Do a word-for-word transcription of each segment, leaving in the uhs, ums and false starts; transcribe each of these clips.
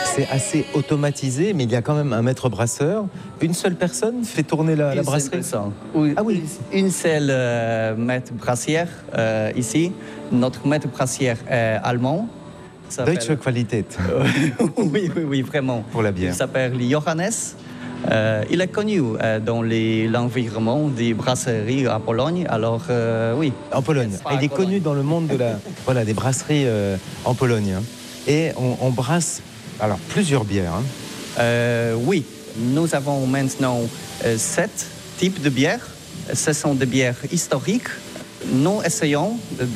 c'est assez automatisé, mais il y a quand même un maître brasseur. Une seule personne fait tourner la, la brasserie. Oui, ah oui. Une seule euh, maître brassière euh, ici. Notre maître brassière est allemand. Deutsche Qualität. oui, oui, oui, vraiment. Pour la bière. Il s'appelle Johannes. Euh, il est connu euh, dans l'environnement des brasseries à Pologne, alors euh, oui. En Pologne. Il est connu dans le monde de la, voilà, des brasseries euh, en Pologne. Hein. Et on, on brasse alors, plusieurs bières. Hein. Euh, oui, nous avons maintenant euh, sept types de bières. Ce sont des bières historiques. Nous essayons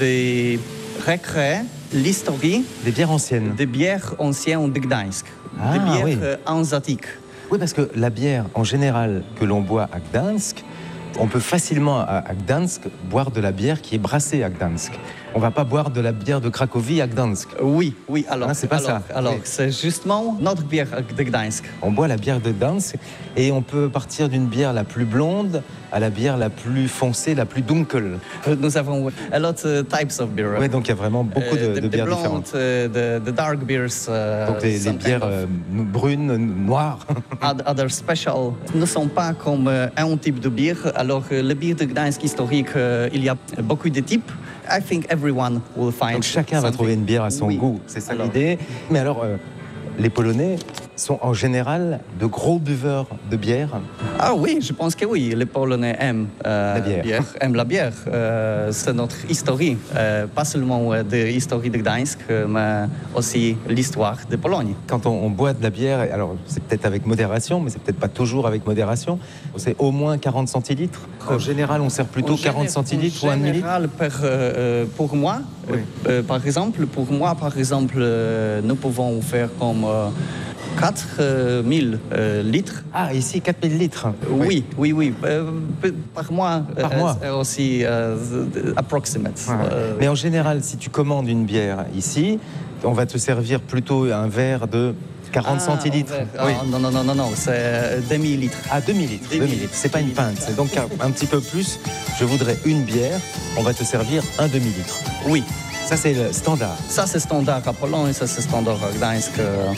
de recréer l'histoire des bières anciennes. Des bières anciennes de Gdańsk. Ah, des bières oui. euh, hanséatiques. Oui, parce que la bière, en général, que l'on boit à Gdańsk, on peut facilement, à, à Gdańsk, boire de la bière qui est brassée à Gdańsk. On ne va pas boire de la bière de Cracovie à Gdańsk. Oui, oui, alors, hein, c'est pas alors, ça. Alors, oui. c'est justement notre bière de Gdańsk. On boit la bière de Gdańsk et on peut partir d'une bière la plus blonde à la bière la plus foncée, la plus dunkel. Nous avons a lot of types of beer. Oui, donc il y a vraiment beaucoup de, uh, the, de bières the blonde, différentes. Uh, the, the dark beers. Uh, donc les, les bières euh, brunes, noires. Other special. Nous ne sommes pas comme uh, un type de bière. Alors uh, le bière de Gdańsk historique, uh, il y a beaucoup de types. I think everyone will find. Donc chacun something. va trouver une bière à son oui. goût, c'est ça l'idée. Mais alors, euh, les Polonais sont en général de gros buveurs de bière. Ah oui, je pense que oui. Les Polonais aiment euh, la bière. bière, aiment la bière. Euh, c'est notre histoire, euh, pas seulement euh, de l'histoire de Gdańsk, mais aussi l'histoire de Pologne. Quand on, on boit de la bière, alors c'est peut-être avec modération, mais c'est peut-être pas toujours avec modération. C'est au moins quarante centilitres. En général, on sert plutôt en quarante centilitres ou un demi-litre. En général, pour, euh, pour moi, oui. euh, par exemple, pour moi, par exemple, euh, nous pouvons faire comme euh, quatre mille euh, litres. Ah, ici, quatre mille litres. Oui, oui, oui. Euh, par mois. Par euh, mois. Aussi, euh, approximate. Ah, euh, mais en général, si tu commandes une bière ici, on va te servir plutôt un verre de quarante ah, centilitres. Ah, oui. Non, non, non, non, non, c'est demi-litre. Ah, demi-litre. Demi-litre. C'est pas une pinte. C'est donc un, un petit peu plus. Je voudrais une bière. On va te servir un demi-litre. Oui. Ça, c'est le standard. Ça, c'est standard à Pologne, ça, c'est standard à Gdańsk.